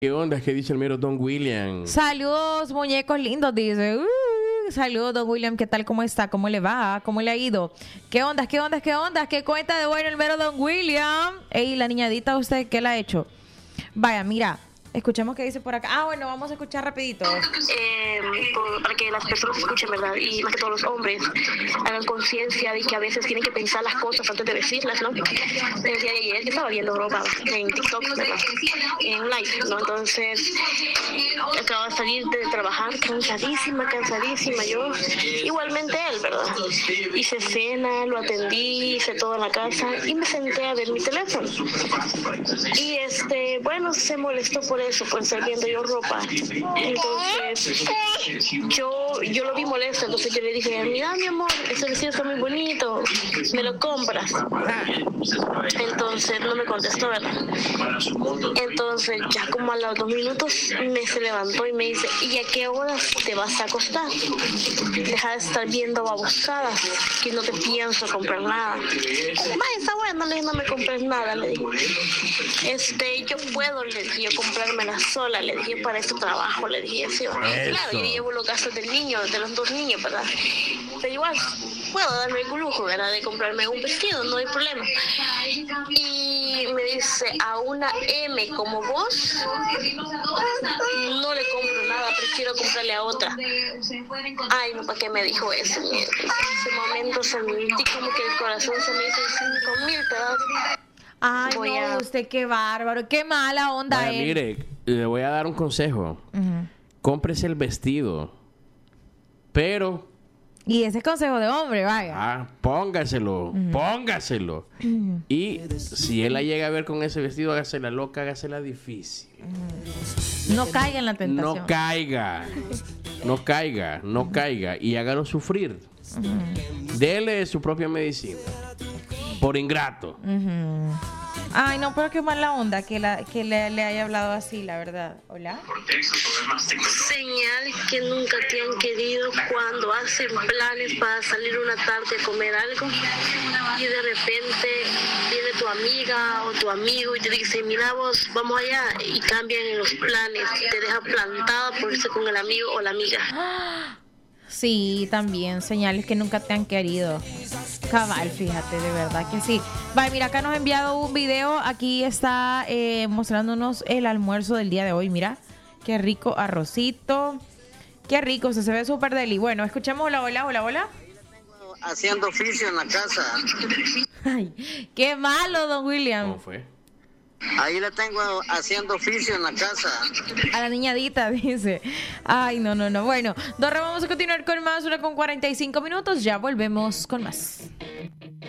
¿Qué onda? ¿Qué dice el mero Don William? Saludos, muñecos lindos, dice. Saludos, Don William. ¿Qué tal? ¿Cómo está? ¿Cómo le va? ¿Cómo le ha ido? ¿Qué onda? ¿Qué onda? ¿Qué onda? ¿Qué cuenta de bueno el mero Don William? Ey, la niñadita, ¿usted qué la ha hecho? Vaya, mira. Escuchemos qué dice por acá. Ah, bueno, vamos a escuchar rapidito. Para que las personas escuchen, ¿verdad? Y más que todos los hombres hagan conciencia de que a veces tienen que pensar las cosas antes de decirlas, ¿no? El día de ayer yo estaba viendo ropa en TikTok, ¿verdad? En live, ¿no? Entonces, acabo de salir de trabajar cansadísima. Yo, igualmente él, ¿verdad? Hice cena, lo atendí, hice todo en la casa y me senté a ver mi teléfono. Y bueno, se molestó por eso, por estar viendo yo ropa. Entonces yo lo vi molesto, entonces yo le dije, mira mi amor, ese vestido está muy bonito, me lo compras. Entonces no me contestó, ¿verdad? Entonces ya como a los 2 minutos se levantó y me dice, ¿y a qué horas te vas a acostar? Deja de estar viendo babosadas, que no te pienso comprar nada. Está bueno, no me compres nada, le dije. Yo puedo, le dije, yo comprármela sola, le dije, para este trabajo, le dije así. Claro, yo llevo los gastos del niño, de los 2 niños, ¿verdad? Pero igual, puedo darme el lujo, ¿verdad? De comprarme un vestido, no hay problema. Y me dice, a una M como vos, no le compro nada, prefiero comprarle a otra. Ay, no, ¿para qué me dijo eso? En ese momento sentí como que el corazón se me hizo 5,000 pedazos. Ay, no, usted qué bárbaro, qué mala onda. Vaya, mire, le voy a dar un consejo. Cómprese el vestido, pero... Y ese es consejo de hombre, vaya. Póngaselo. Y si él la llega a ver con ese vestido, hágasela loca, hágasela difícil. No caiga en la tentación. No caiga. Y hágalo sufrir. Dele su propia medicina. Por ingrato. Ay, no, pero qué mala onda que le haya hablado así, la verdad. ¿Hola? Señal que nunca te han querido cuando hacen planes para salir una tarde a comer algo y de repente viene tu amiga o tu amigo y te dice, mira vos, vamos allá, y cambian los planes, te deja plantada por irse con el amigo o la amiga. Sí, también señales que nunca te han querido. Cabal, fíjate, de verdad que sí. Vale, mira, acá nos ha enviado un video. Aquí está mostrándonos el almuerzo del día de hoy. Mira, qué rico arrocito. Qué rico, se ve súper deli. Bueno, escuchemos hola. Haciendo oficio en la casa. Ay, qué malo, Don William. ¿Cómo fue? Ahí la tengo haciendo oficio en la casa. A la niñadita, dice. Ay, no. Bueno, Dorra, vamos a continuar con más. 1:45 minutos. Ya volvemos con más.